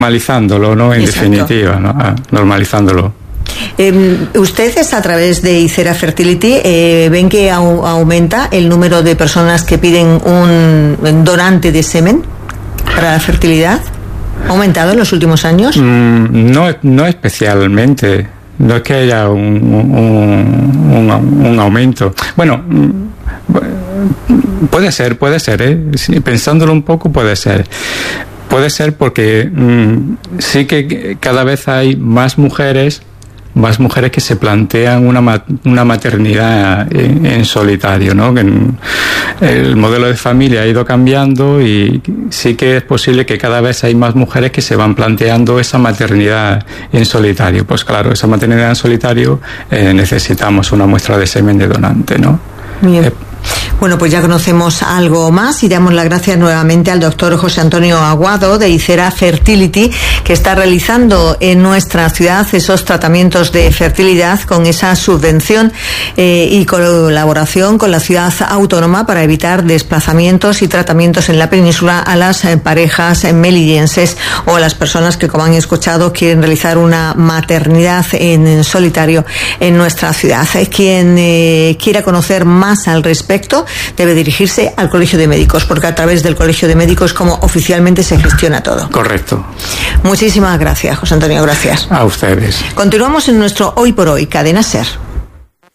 normalizándolo, ¿no? En Exacto. definitiva, ¿no? Normalizándolo. Ustedes, a través de Icera Fertility, ven que aumenta el número de personas que piden un donante de semen para la fertilidad. ¿Ha aumentado en los últimos años? No especialmente. No es que haya un aumento. Bueno, puede ser, Sí, pensándolo un poco, puede ser. Puede ser porque sí que cada vez hay más mujeres que se plantean una maternidad en solitario, ¿no? Que el modelo de familia ha ido cambiando y sí que es posible que cada vez hay más mujeres que se van planteando esa maternidad en solitario. Pues claro, esa maternidad en solitario necesitamos una muestra de semen de donante, ¿no? Bien. Bueno, pues ya conocemos algo más y damos las gracias nuevamente al doctor José Antonio Aguado de Icera Fertility, que está realizando en nuestra ciudad esos tratamientos de fertilidad con esa subvención y colaboración con la ciudad autónoma para evitar desplazamientos y tratamientos en la península a las parejas melillenses o a las personas que, como han escuchado, quieren realizar una maternidad en solitario en nuestra ciudad. Quien quiera conocer más al respecto debe dirigirse al Colegio de Médicos, porque a través del Colegio de Médicos como oficialmente se gestiona todo. Correcto. Muchísimas gracias, José Antonio, gracias. A ustedes. Continuamos en nuestro Hoy por Hoy, Cadena SER.